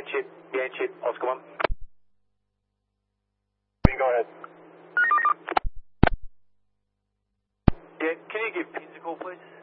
Yankee, Oscar 1. Go ahead. Yeah, can you give Pins a call, please?